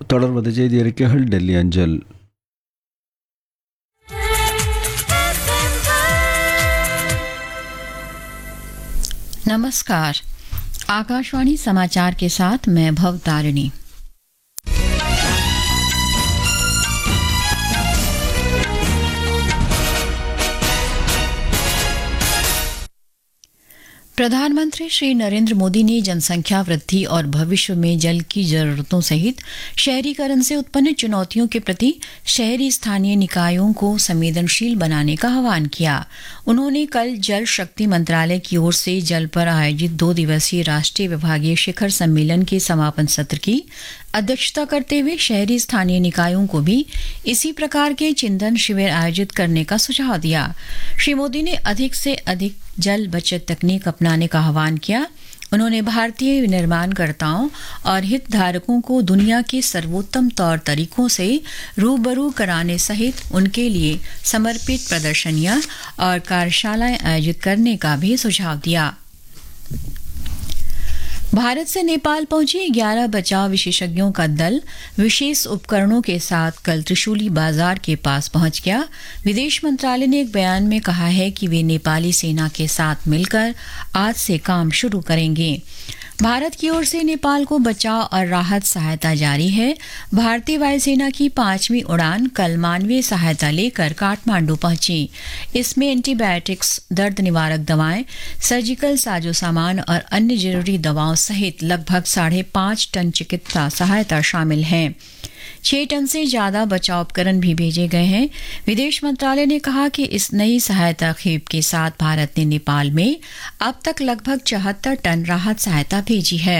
தொடர்வது செய்தி அறிக்கைகள் டெல்லி அஞ்சல். नमस्कार, आकाशवाणी समाचार के साथ मैं भवतारिणी। प्रधानमंत्री श्री नरेंद्र मोदी ने जनसंख्या वृद्धि और भविष्य में जल की जरूरतों सहित शहरीकरण से उत्पन्न चुनौतियों के प्रति शहरी स्थानीय निकायों को संवेदनशील बनाने का आह्वान किया। उन्होंने कल जल शक्ति मंत्रालय की ओर से जल पर आयोजित 2 दिवसीय राष्ट्रीय विभागीय शिखर सम्मेलन के समापन सत्र की अध्यक्षता करते हुए शहरी स्थानीय निकायों को भी इसी प्रकार के चिंतन शिविर आयोजित करने का सुझाव दिया। श्री मोदी ने अधिक से अधिक जल बचत तकनीक अपनाने का आह्वान किया। उन्होंने भारतीय विनिर्माणकर्ताओं और हितधारकों को दुनिया के सर्वोत्तम तौर तरीकों से रूबरू कराने सहित उनके लिए समर्पित प्रदर्शनियां और कार्यशालाएं आयोजित करने का भी सुझाव दिया। भारत से नेपाल पहुंचे 11 बचाव विशेषज्ञों का दल विशेष उपकरणों के साथ कल त्रिशूली बाजार के पास पहुंच गया। विदेश मंत्रालय ने एक बयान में कहा है कि वे नेपाली सेना के साथ मिलकर आज से काम शुरू करेंगे। भारत की ओर से नेपाल को बचाव और राहत सहायता जारी है। भारतीय वायुसेना की 5वीं उड़ान कल मानवीय सहायता लेकर काठमांडू पहुंची। इसमें एंटीबायोटिक्स, दर्द निवारक दवाएं, सर्जिकल साजो सामान और अन्य जरूरी दवाओं सहित लगभग 5.5 टन चिकित्सा सहायता शामिल है। 6 टन से ज्यादा बचाव उपकरण भी भेजे गए हैं। विदेश मंत्रालय ने कहा कि इस नई सहायता खेप के साथ भारत ने नेपाल में अब तक लगभग 74 टन राहत सहायता भेजी है।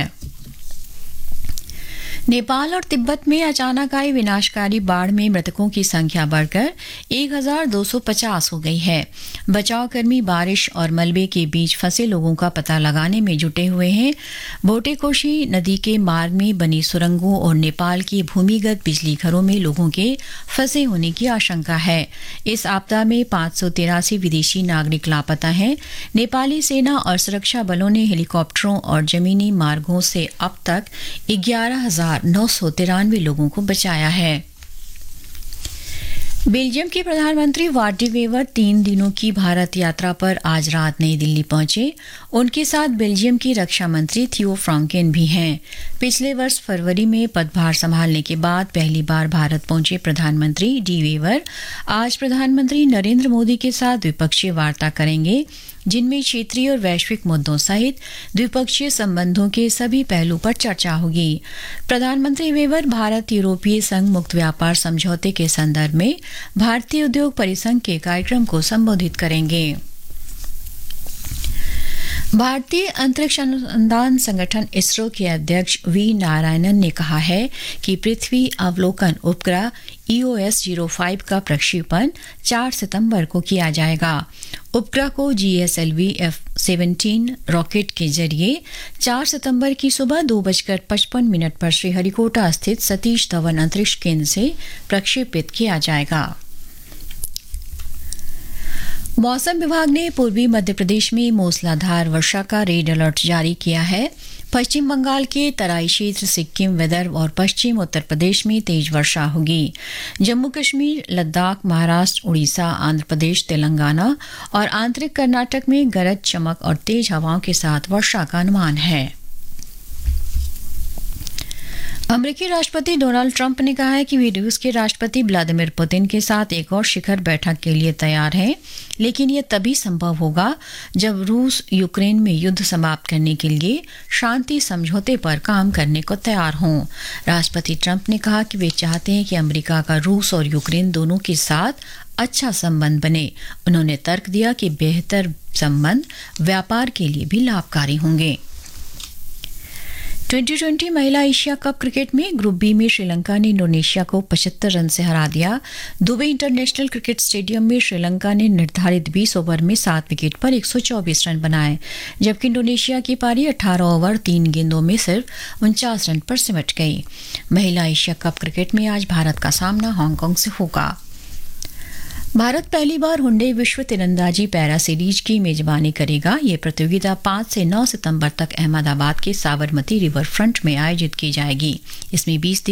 नेपाल और तिब्बत में अचानक आई विनाशकारी बाढ़ में मृतकों की संख्या बढ़कर 1250 हो गई है। बचाव कर्मी बारिश और मलबे के बीच फंसे लोगों का पता लगाने में जुटे हुए हैं। बोटेकोशी नदी के मार्ग में बनी सुरंगों और नेपाल की भूमिगत बिजली घरों में लोगों के फंसे होने की आशंका है। इस आपदा में 583 विदेशी नागरिक लापता हैं। नेपाली सेना और सुरक्षा बलों ने हेलीकॉप्टरों और जमीनी मार्गों से अब तक 11,993 लोगों को बचाया है। बेल्जियम के प्रधानमंत्री वार्ट डी वेवर 3 दिनों की भारत यात्रा पर आज रात नई दिल्ली पहुंचे। उनके साथ बेल्जियम की रक्षा मंत्री थियो फ्रांकेन भी हैं। पिछले वर्ष फरवरी में पदभार संभालने के बाद पहली बार भारत पहुंचे प्रधानमंत्री डी वेवर आज प्रधानमंत्री नरेंद्र मोदी के साथ द्विपक्षीय वार्ता करेंगे, जिनमें क्षेत्रीय और वैश्विक मुद्दों सहित द्विपक्षीय संबंधों के सभी पहलू पर चर्चा होगी। प्रधानमंत्री वेवर भारत यूरोपीय संघ मुक्त व्यापार समझौते के संदर्भ में भारतीय उद्योग परिसंघ के कार्यक्रम को संबोधित करेंगे। भारतीय अंतरिक्ष अनुसंधान संगठन इसरो के अध्यक्ष वी नारायणन ने कहा है कि पृथ्वी अवलोकन उपग्रह EOS-05 का प्रक्षेपण 4 सितंबर को किया जाएगा। उपग्रह को GSLV F-17 रॉकेट के जरिए 4 सितंबर की सुबह 2:55 पर श्रीहरिकोटा स्थित सतीश धवन अंतरिक्ष केंद्र से प्रक्षेपित किया जाएगा। मौसम विभाग ने पूर्वी मध्य प्रदेश में मूसलाधार वर्षा का रेड अलर्ट जारी किया है। पश्चिम बंगाल के तराई क्षेत्र, सिक्किम, विदर्भ और पश्चिम उत्तर प्रदेश में तेज वर्षा होगी। जम्मू कश्मीर, लद्दाख, महाराष्ट्र, उड़ीसा, आंध्र प्रदेश, तेलंगाना और आंतरिक कर्नाटक में गरज, चमक और तेज हवाओं के साथ वर्षा का अनुमान है। अमेरिकी राष्ट्रपति डोनाल्ड ट्रंप ने कहा है कि वे रूस के राष्ट्रपति व्लादिमीर पुतिन के साथ एक और शिखर बैठक के लिए तैयार हैं, लेकिन यह तभी संभव होगा जब रूस यूक्रेन में युद्ध समाप्त करने के लिए शांति समझौते पर काम करने को तैयार हों। राष्ट्रपति ट्रंप ने कहा कि वे चाहते हैं कि अमेरिका का रूस और यूक्रेन दोनों के साथ अच्छा संबंध बने। उन्होंने तर्क दिया कि बेहतर संबंध व्यापार के लिए भी लाभकारी होंगे। 2020 महिला एशिया कप क्रिकेट में ग्रुप बी में श्रीलंका ने इंडोनेशिया को 75 रन से हरा दिया। दुबई इंटरनेशनल क्रिकेट स्टेडियम में श्रीलंका ने निर्धारित 20 ओवर में 7 विकेट पर 124 रन बनाए, जबकि इंडोनेशिया की पारी 18 ओवर 3 गेंदों में सिर्फ 49 रन पर सिमट गई। महिला एशिया कप क्रिकेट में आज भारत का सामना हांगकांग से होगा। भारत पहली बार हुंडई विश्व तीरंदाजी पैरा सीरीज की मेजबानी करेगा। ये प्रतियोगिता 5 से 9 सितंबर तक अहमदाबाद के साबरमती रिवर फ्रंट में आयोजित की जाएगी। इसमें 20